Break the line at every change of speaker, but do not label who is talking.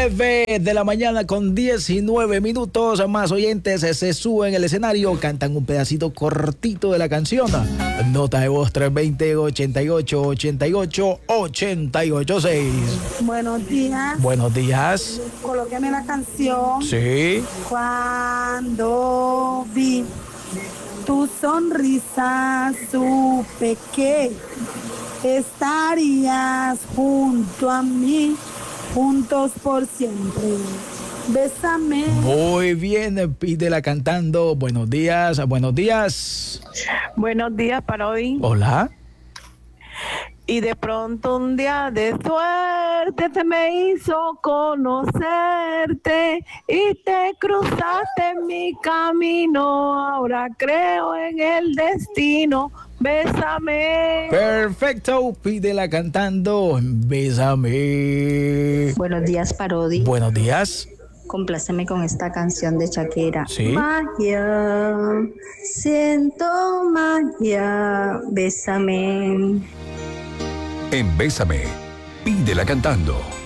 9 de la mañana con 19 minutos. Más oyentes se suben al escenario, cantan un pedacito cortito de la canción. Nota de voz 320-88-88-886.
Buenos días.
Buenos días.
Colóqueme la canción.
Sí.
Cuando vi tu sonrisa, supe que estarías junto a mí, juntos por siempre. Bésame.
Muy bien, pídela cantando. Buenos días, buenos días.
Buenos días para hoy.
Hola.
Y de pronto un día de suerte se me hizo conocerte y te cruzaste en mi camino. Ahora creo en el destino. Bésame.
Perfecto, pídela cantando. Bésame.
Buenos días, Parodi.
Buenos días.
Compláceme con esta canción de Shakira.
Sí.
Magia, siento magia, bésame.
En Bésame, pídela cantando.